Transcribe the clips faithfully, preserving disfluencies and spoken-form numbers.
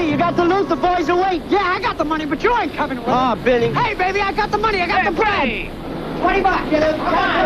Hey, you got the loot, the boys away. Yeah, I got the money, but you ain't coming with Ah, me. Benny. Hey, baby, I got the money, I got the bread. Twenty bucks. Yeah,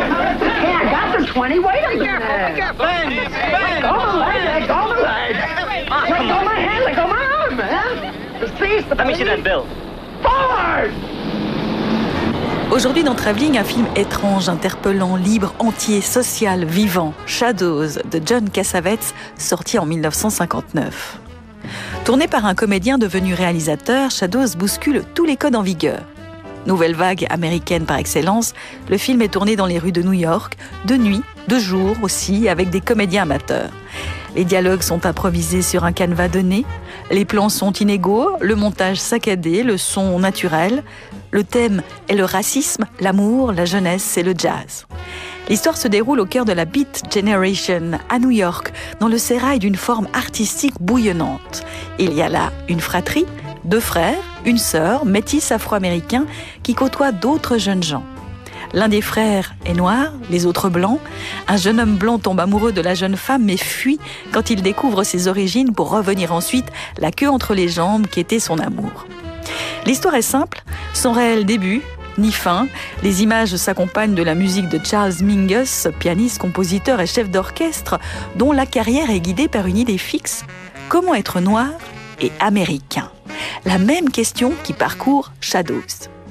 I got the twenty. Wait a minute. Ben, Ben. Go my leg, let go my leg. Let go my hand, let go my arm, man. Please, Let me see that bill. Forward! Aujourd'hui dans Travelling, un film étrange, interpellant, libre, entier, social, vivant, Shadows de John Cassavetes, sorti en mille neuf cent cinquante-neuf. Tourné par un comédien devenu réalisateur, Shadows bouscule tous les codes en vigueur. Nouvelle vague américaine par excellence, le film est tourné dans les rues de New York, de nuit, de jour aussi, avec des comédiens amateurs. Les dialogues sont improvisés sur un canevas donné, les plans sont inégaux, le montage saccadé, le son naturel. Le thème est le racisme, l'amour, la jeunesse et le jazz. L'histoire se déroule au cœur de la Beat Generation, à New York, dans le sérail d'une forme artistique bouillonnante. Il y a là une fratrie, deux frères, une sœur, métis afro-américains, qui côtoient d'autres jeunes gens. L'un des frères est noir, les autres blancs. Un jeune homme blanc tombe amoureux de la jeune femme mais fuit quand il découvre ses origines pour revenir ensuite la queue entre les jambes qu'était son amour. L'histoire est simple, sans réel début ni fin. Les images s'accompagnent de la musique de Charles Mingus, pianiste, compositeur et chef d'orchestre, dont la carrière est guidée par une idée fixe. Comment être noir et américain ? La même question qui parcourt Shadows.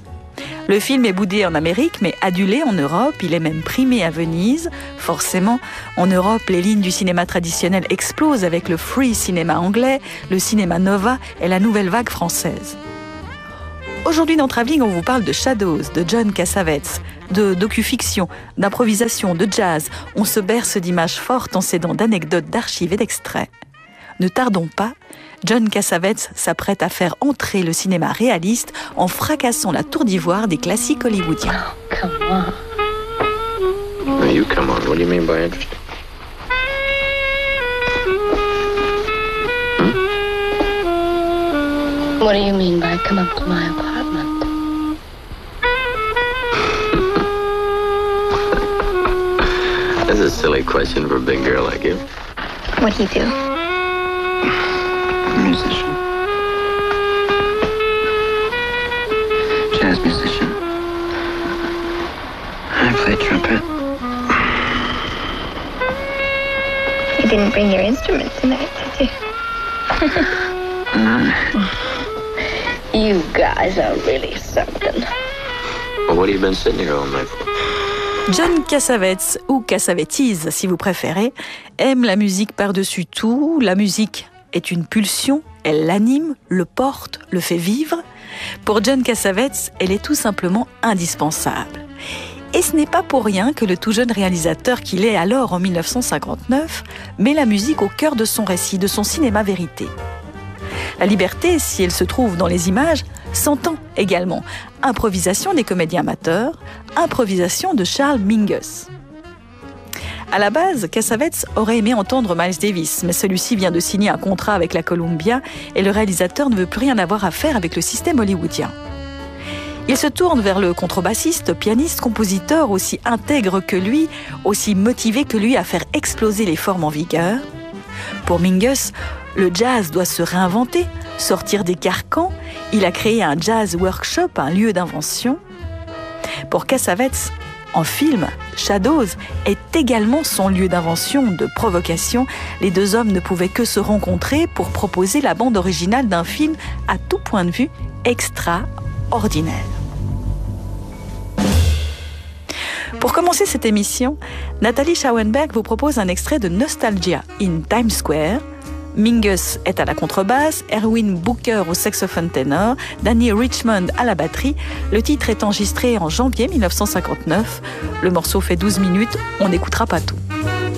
Le film est boudé en Amérique, mais adulé en Europe. Il est même primé à Venise. Forcément, en Europe, les lignes du cinéma traditionnel explosent avec le free cinéma anglais, le cinéma nova et la nouvelle vague française. Aujourd'hui dans Travelling, on vous parle de Shadows, de John Cassavetes, de docu-fiction, d'improvisation, de jazz. On se berce d'images fortes en s'aidant d'anecdotes, d'archives et d'extraits. Ne tardons pas, John Cassavetes s'apprête à faire entrer le cinéma réaliste en fracassant la tour d'ivoire des classiques hollywoodiens. Oh, come on. No, you come on. What do you mean by interesting? Hmm? What do you mean by come up to my apartment? That's a silly question for a big girl like you. What do you do? Musician. Jazz musician. I play trumpet. You didn't bring your instrument tonight, did you? No. You guys are really something. Well, what have you been sitting here all night for? John Cassavetes, ou Cassavetes si vous préférez, aime la musique par-dessus tout. La musique est une pulsion, elle l'anime, le porte, le fait vivre. Pour John Cassavetes, elle est tout simplement indispensable. Et ce n'est pas pour rien que le tout jeune réalisateur qu'il est alors en mille neuf cent cinquante-neuf met la musique au cœur de son récit, de son cinéma vérité. La liberté, si elle se trouve dans les images, s'entend également. Improvisation des comédiens amateurs, improvisation de Charles Mingus. À la base, Cassavetes aurait aimé entendre Miles Davis, mais celui-ci vient de signer un contrat avec la Columbia et le réalisateur ne veut plus rien avoir à faire avec le système hollywoodien. Il se tourne vers le contrebassiste, pianiste, compositeur aussi intègre que lui, aussi motivé que lui à faire exploser les formes en vigueur. Pour Mingus, le jazz doit se réinventer, sortir des carcans. Il a créé un jazz workshop, un lieu d'invention. Pour Cassavetes, en film, Shadows est également son lieu d'invention, de provocation. Les deux hommes ne pouvaient que se rencontrer pour proposer la bande originale d'un film à tout point de vue extraordinaire. Pour commencer cette émission, Nathalie Schauenberg vous propose un extrait de Nostalgia in Times Square. Mingus est à la contrebasse, Erwin Booker au saxophone ténor, Danny Richmond à la batterie. Le titre est enregistré en janvier mille neuf cent cinquante-neuf. Le morceau fait douze minutes, on n'écoutera pas tout.